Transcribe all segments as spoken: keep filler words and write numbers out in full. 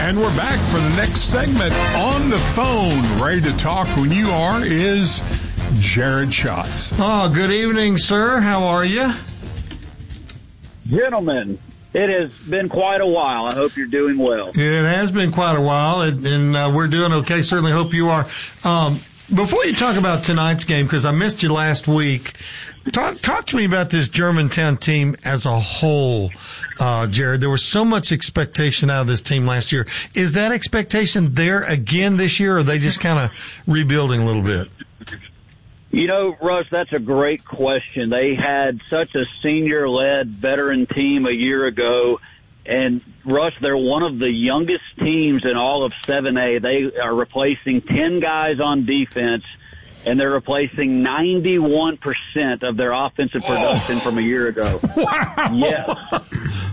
And we're back for the next segment. On the phone, ready to talk when you are, is Jared Schatz. Oh, good evening, sir. How are you? Gentlemen, it has been quite a while. I hope you're doing well. It has been quite a while, and, and uh, we're doing okay. Certainly hope you are. Um, before you talk about tonight's game, because I missed you last week, talk, talk to me about this Germantown team as a whole, uh, Jared. There was so much expectation out of this team last year. Is that expectation there again this year, or are they just kind of rebuilding a little bit? You know, Russ, that's a great question. They had such a senior-led veteran team a year ago, and Russ, they're one of the youngest teams in all of seven A. They are replacing ten guys on defense, and they're replacing ninety-one percent of their offensive production oh. from a year ago. Wow. Yes.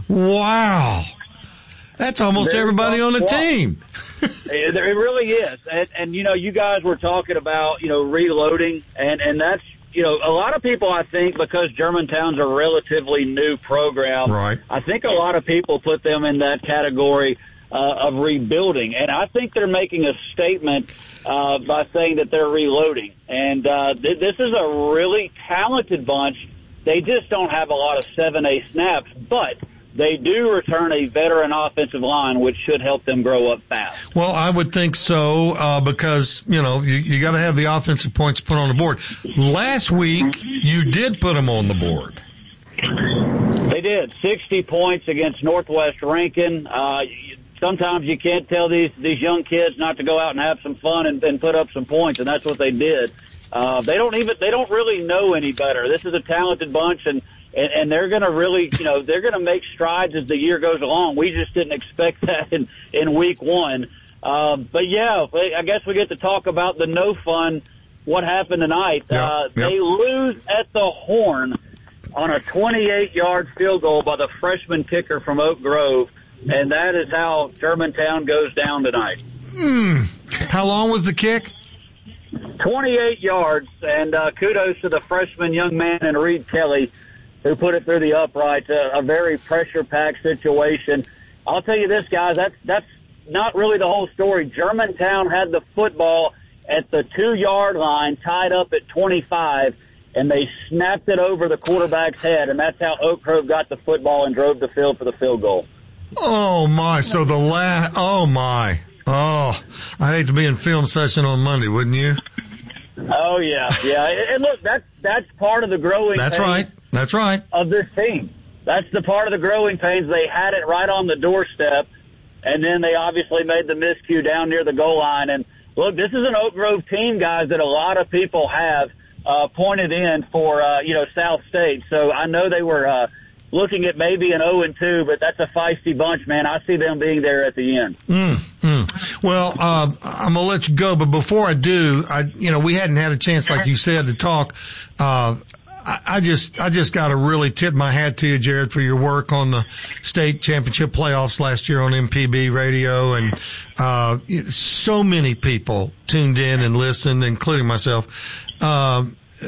Wow. That's almost Very everybody on the well, team. It really is. And, and, you know, you guys were talking about, you know, reloading, and, and that's, you know, a lot of people, I think, because Germantown's a relatively new program, right. I think a lot of people put them in that category uh, of rebuilding. And I think they're making a statement uh, by saying that they're reloading. And uh, th- this is a really talented bunch. They just don't have a lot of seven A snaps, but they do return a veteran offensive line, which should help them grow up fast. Well, I would think so, uh, because, you know, you, you got to have the offensive points put on the board. Last week, you did put them on the board. They did. sixty points against Northwest Rankin. Uh, sometimes you can't tell these, these young kids not to go out and have some fun and, and put up some points, and that's what they did. Uh, they don't even, they don't really know any better. This is a talented bunch, and And, and they're going to really, you know, they're going to make strides as the year goes along. We just didn't expect that in, in week one. Uh, but, yeah, I guess we get to talk about the no fun, what happened tonight. Yep, uh, yep. They lose at the horn on a twenty-eight yard field goal by the freshman kicker from Oak Grove, and that is how Germantown goes down tonight. Hmm. How long was the kick? twenty-eight yards, and uh, kudos to the freshman young man in Reed Kelly, who put it through the uprights, a, a very pressure-packed situation. I'll tell you this, guys, that's, that's not really the whole story. Germantown had the football at the two-yard line, tied up at twenty-five, and they snapped it over the quarterback's head, and that's how Oak Grove got the football and drove the field for the field goal. Oh, my. So the last, oh, my. Oh, I'd hate to be in film session on Monday, wouldn't you? Oh, yeah, yeah. And look, that's, that's part of the growing That's pains right. That's right. of this team. That's the part of the growing pains. They had it right on the doorstep, and then they obviously made the miscue down near the goal line. And, look, this is an Oak Grove team, guys, that a lot of people have uh, pointed in for, uh, you know, South State. So I know they were uh, looking at maybe an oh and two, but that's a feisty bunch, man. I see them being there at the end. Mm, mm. Well, uh, I'm going to let you go, but before I do, I, you know, we hadn't had a chance, like you said, to talk. Uh, I, I just, I just got to really tip my hat to you, Jared, for your work on the state championship playoffs last year on M P B radio. And, uh, so many people tuned in and listened, including myself, uh,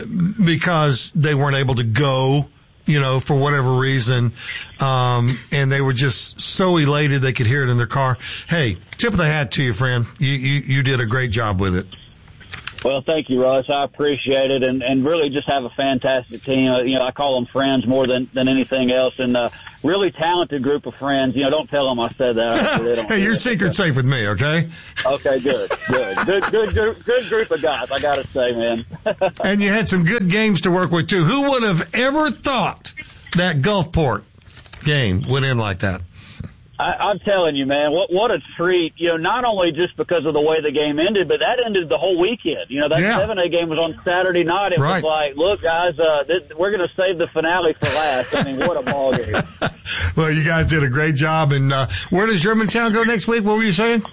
because they weren't able to go, you know, for whatever reason. Um, and they were just so elated they could hear it in their car. Hey, tip of the hat to you, friend. You, you, you did a great job with it. Well, thank you, Russ. I appreciate it, and, and really just have a fantastic team. Uh, you know, I call them friends more than, than anything else, and uh, really talented group of friends. You know, don't tell them I said that. They don't Hey, your secret's safe with me, okay? Okay, good, good, good, good, good, good group of guys. I got to say, man. And you had some good games to work with too. Who would have ever thought that Gulfport game went in like that? I, I'm telling you, man, what what a treat. You know, not only just because of the way the game ended, but that ended the whole weekend. You know, that Yeah. seven A game was on Saturday night. It Right. was like, look, guys, uh, this, we're going to save the finale for last. I mean, what a ball game. Well, you guys did a great job. And uh, where does Germantown go next week? What were you saying?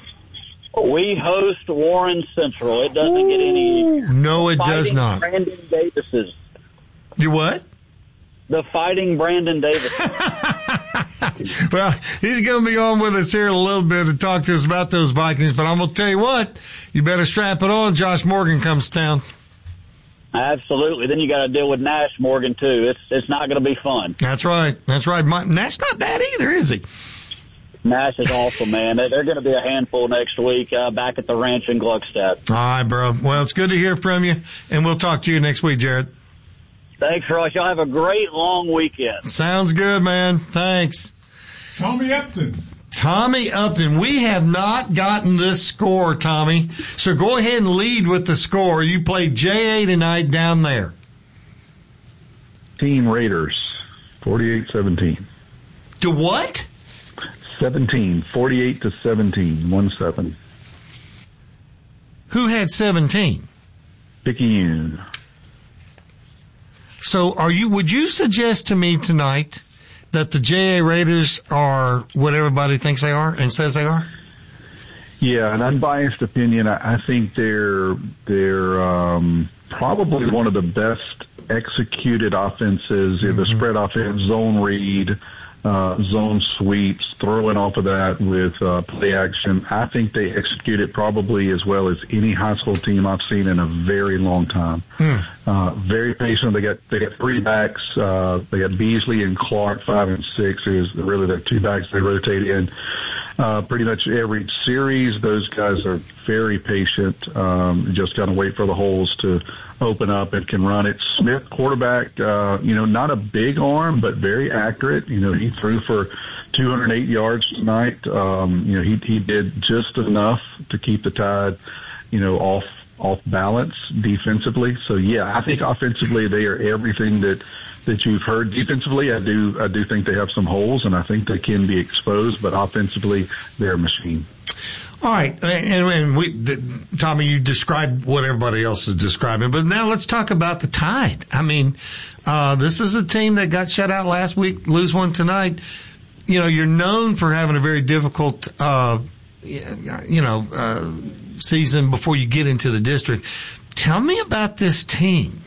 We host Warren Central. It doesn't Ooh, get any easier. No, it Fighting does not. Brandon Davis's. You what? The Fighting Brandon Davis. Well, he's going to be on with us here in a little bit to talk to us about those Vikings. But I'm going to tell you what, you better strap it on. Josh Morgan comes to town. Absolutely. Then you got to deal with Nash Morgan too. It's it's not going to be fun. That's right. That's right. My, Nash not bad either, is he? Nash is awesome, man. They're going to be a handful next week uh, back at the ranch in Gluckstadt. All right, bro. Well, it's good to hear from you, and we'll talk to you next week, Jared. Thanks, Rush. Y'all have a great long weekend. Sounds good, man. Thanks. Tommy Upton. Tommy Upton. We have not gotten this score, Tommy. So go ahead and lead with the score. You played J A tonight down there. Team Raiders, forty-eight seventeen. To what? seventeen, forty-eight to seventeen, one seven. Who had seventeen? Picayune. So are you, would you suggest to me tonight that the J A Raiders are what everybody thinks they are and says they are? Yeah, an unbiased opinion. I, I think they're, they're, um, probably one of the best executed offenses in mm-hmm. the spread offense, zone read, uh, zone sweeps, throwing off of that with uh, play action. I think they execute it probably as well as any high school team I've seen in a very long time. Mm. Uh, very patient. They got they got three backs. Uh, they got Beasley and Clark, five and six. Is really the two backs they rotate in. Uh, pretty much every series, those guys are very patient. Um, just kind of wait for the holes to open up and can run it. Smith, quarterback, uh, you know, not a big arm, but very accurate. You know, he threw for two hundred eight yards tonight. Um, you know, he, he did just enough to keep the Tide, you know, off, off balance defensively. So yeah, I think offensively they are everything that, that you've heard. Defensively, I do, I do think they have some holes and I think they can be exposed, but offensively they're a machine. All right, and, and we, the, Tommy, you described what everybody else is describing, but now let's talk about the Tide. I mean, uh, this is a team that got shut out last week, lose one tonight. You know, you're known for having a very difficult, uh, you know, uh, season before you get into the district. Tell me about this team.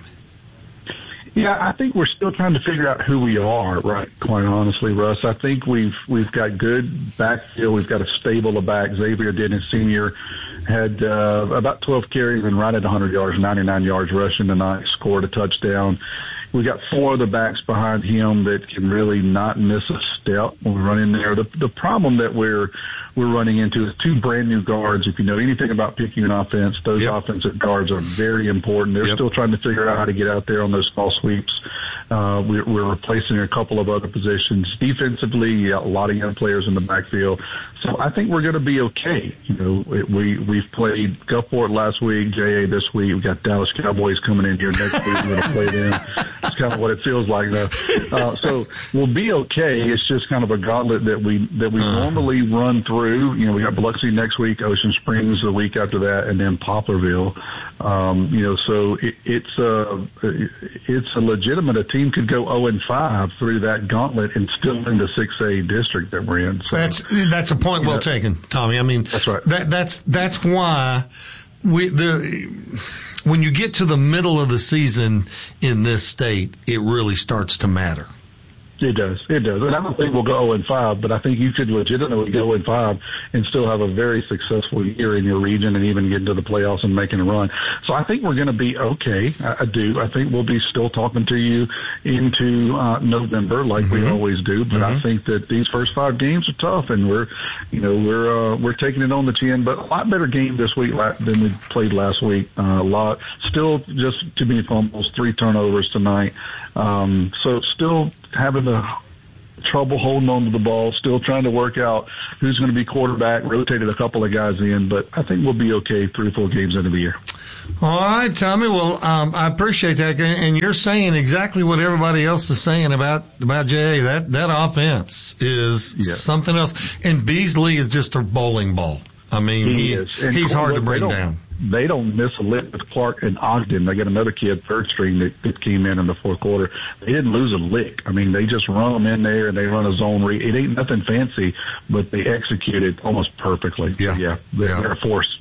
Yeah, I think we're still trying to figure out who we are, right, quite honestly, Russ. I think we've we've got good backfield. We've got a stable of back. Xavier Dennis Senior had uh, about twelve carries and right at one hundred yards, ninety-nine yards rushing tonight, scored a touchdown. We got four of the backs behind him that can really not miss a step when we run in there. The, the problem that we're we're running into is two brand new guards. If you know anything about Picayune offense, those yep. offensive guards are very important. They're yep. still trying to figure out how to get out there on those small sweeps. Uh, we're, we're replacing a couple of other positions. Defensively, yeah, a lot of young players in the backfield. So I think we're going to be okay. You know, we, we've played Gulfport last week, J A this week. We've got Dallas Cowboys coming in here next week. We're going to play them. It's kind of what it feels like now. Uh, so we'll be okay. It's just kind of a gauntlet that we, that we uh. normally run through. You know, we got Biloxi next week, Ocean Springs the week after that, and then Poplarville. Um, you know, so it, it's a, it's a legitimate, a team could go oh and five through that gauntlet and still in the six A district that we're in. So, that's, that's a point well know, taken, Tommy. I mean, that's right. That, that's, that's why we, the, when you get to the middle of the season in this state, it really starts to matter. It does. It does. And I don't think we'll go oh and five, but I think you could legitimately go oh and five and still have a very successful year in your region and even get into the playoffs and making a run. So I think we're going to be okay. I, I do. I think we'll be still talking to you into uh, November like mm-hmm. we always do. But mm-hmm. I think that these first five games are tough, and we're, you know, we're uh, we're taking it on the chin. But a lot better game this week than we played last week. Uh, a lot. Still just too many fumbles, three turnovers tonight. Um, so still having the trouble holding on to the ball, still trying to work out who's going to be quarterback, rotated a couple of guys in, but I think we'll be okay three or four games into the year. All right, Tommy. Well, um, I appreciate that. And you're saying exactly what everybody else is saying about, about J A. That, that offense is yeah. something else. And Beasley is just a bowling ball. I mean, he, he is. And he's hard to bring down. They don't miss a lick with Clark and Ogden. They got another kid, third string, that, that came in in the fourth quarter. They didn't lose a lick. I mean, they just run them in there and they run a zone read. It ain't nothing fancy, but they execute it almost perfectly. Yeah. Yeah. They're, yeah. they're a force.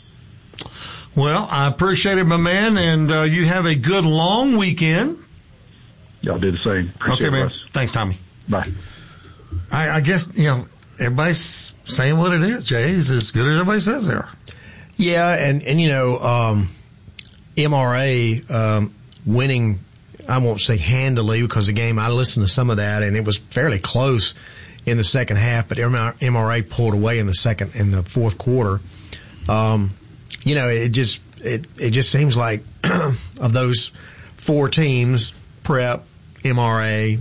Well, I appreciate it, my man, and uh, you have a good long weekend. Y'all do the same. Appreciate okay, man. Us. Thanks, Tommy. Bye. I, I guess, you know, everybody's saying what it is. J A's as good as everybody says they are. Yeah, and, and you know, um, M R A um, winning, I won't say handily because the game, I listened to some of that, and it was fairly close in the second half, but M R A pulled away in the second, in the fourth quarter. Um, you know, it just, it, it just seems like of those four teams, Prep, M R A,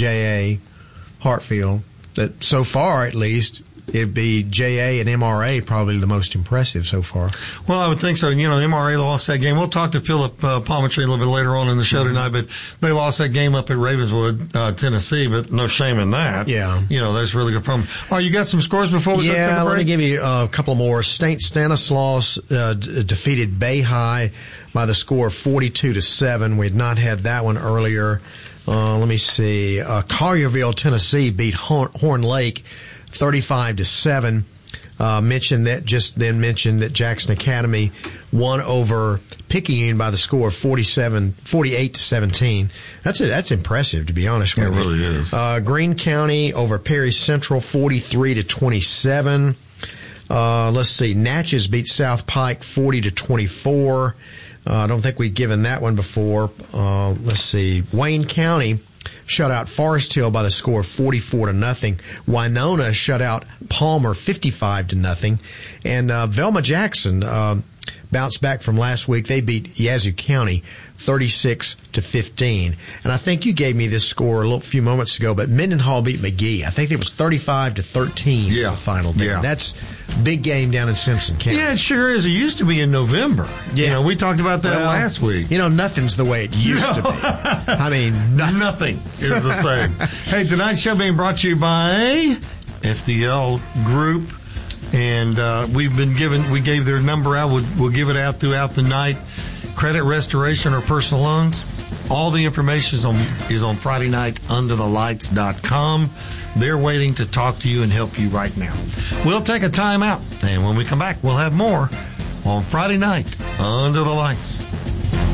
J A, Hartfield, that so far at least, it'd be J A and M R A probably the most impressive so far. Well, I would think so. You know, M R A lost that game. We'll talk to Philip uh, Palmetry a little bit later on in the show tonight, but they lost that game up at Ravenswood, uh, Tennessee, but no shame in that. Yeah. You know, that's really good problem. All right, you got some scores before we yeah, go to the break? let me give you uh, a couple more. Saint Stanislaus uh, d- defeated Bay High by the score of forty-two to seven. We had not had that one earlier. Uh, let me see. Uh, Collierville, Tennessee beat Horn, Horn Lake thirty-five to seven. Uh, mentioned that, just then mentioned that Jackson Academy won over Picayune by the score of forty-seven, forty-eight to seventeen. That's a, that's impressive, to be honest with Yeah, you. it really is. Uh, Greene County over Perry Central forty-three to twenty-seven. Uh, let's see. Natchez beat South Pike forty to twenty-four. Uh, I don't think we'd given that one before. Uh, let's see. Wayne County shut out Forest Hill by the score of forty-four to nothing. Winona shut out Palmer fifty-five to nothing. And, uh, Velma Jackson, uh, bounced back from last week. They beat Yazoo County thirty-six to fifteen. And I think you gave me this score a little few moments ago, but Mendenhall beat McGee. I think it was thirty-five to thirteen Yeah. was the final game. Yeah. That's big game down in Simpson County. Yeah, it sure is. It used to be in November. Yeah. You know, we talked about that Well, last week. You know, nothing's the way it used to be. I mean, nothing. Nothing is the same. Hey, tonight's show being brought to you by F D L Group. And uh, we've been given, we gave their number out. We'll, we'll give it out throughout the night. Credit restoration or personal loans. All the information is on, is on Friday night under the lights dot com. They're waiting to talk to you and help you right now. We'll take a time out. And when we come back, we'll have more on Friday night under the lights.